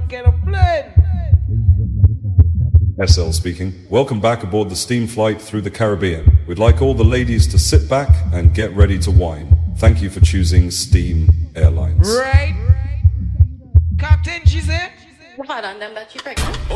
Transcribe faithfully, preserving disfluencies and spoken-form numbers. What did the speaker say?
get a blend. S L speaking. Welcome back aboard the steam flight through the Caribbean. We'd like all the ladies to sit back and get ready to wine. Thank you for choosing Steam Airlines. Right. Captain, she said. Right on them that you pregnant.